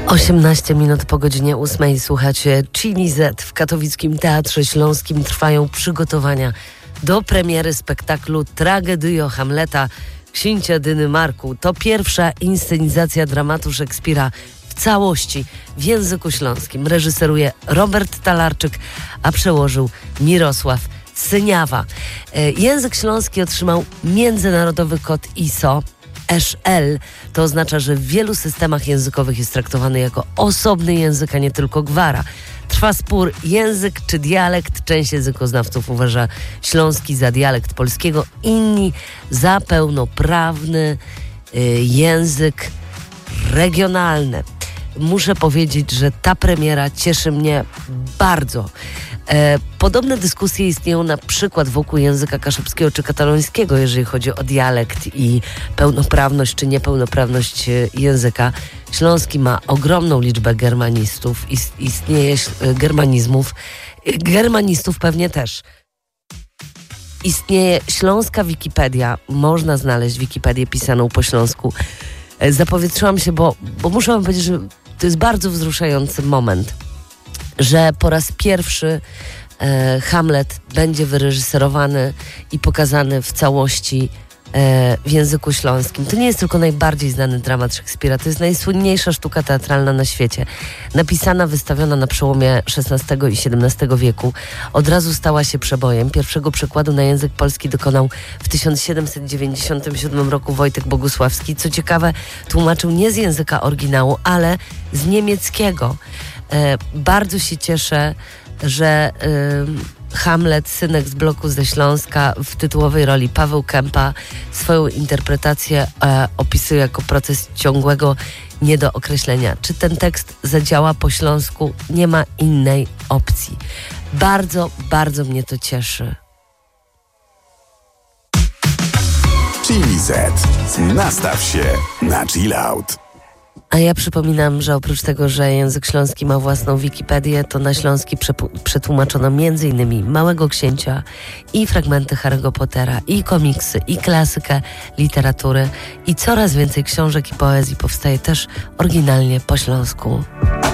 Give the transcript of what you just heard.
18 minut po godzinie 8 słuchacie Chili Z. W katowickim Teatrze Śląskim trwają przygotowania do premiery spektaklu Tragedyjo Hamleta księcia Dynymarku. To pierwsza inscenizacja dramatu Szekspira w całości w języku śląskim. Reżyseruje Robert Talarczyk, a przełożył Mirosław Syniawa. Język śląski otrzymał międzynarodowy kod ISO. eszL to oznacza, że w wielu systemach językowych jest traktowany jako osobny język, a nie tylko gwara. Trwa spór język czy dialekt. Część językoznawców uważa śląski za dialekt polskiego, inni za pełnoprawny język regionalny. Muszę powiedzieć, że ta premiera cieszy mnie bardzo. Podobne dyskusje istnieją na przykład wokół języka kaszubskiego czy katalońskiego, jeżeli chodzi o dialekt i pełnoprawność czy niepełnoprawność języka. Śląski ma ogromną liczbę germanistów, istnieje germanistów pewnie też. Istnieje śląska Wikipedia, można znaleźć Wikipedię pisaną po śląsku. Zapowietrzyłam się, bo muszę wam powiedzieć, że to jest bardzo wzruszający moment, że po raz pierwszy Hamlet będzie wyreżyserowany i pokazany w całości w języku śląskim. To nie jest tylko najbardziej znany dramat Szekspira, to jest najsłynniejsza sztuka teatralna na świecie. Napisana, wystawiona na przełomie XVI i XVII wieku. Od razu stała się przebojem. Pierwszego przekładu na język polski dokonał w 1797 roku Wojtek Bogusławski. Co ciekawe, tłumaczył nie z języka oryginału, ale z niemieckiego. Bardzo się cieszę, że Hamlet, synek z bloku ze Śląska, w tytułowej roli Paweł Kępa, swoją interpretację opisuje jako proces ciągłego niedookreślenia. Czy ten tekst zadziała po śląsku? Nie ma innej opcji. Bardzo, bardzo mnie to cieszy. Chili Z. Nastaw się na chill out. A ja przypominam, że oprócz tego, że język śląski ma własną Wikipedię, to na śląski przetłumaczono m.in. Małego Księcia i fragmenty Harry'ego Pottera, i komiksy, i klasykę literatury, i coraz więcej książek i poezji powstaje też oryginalnie po śląsku.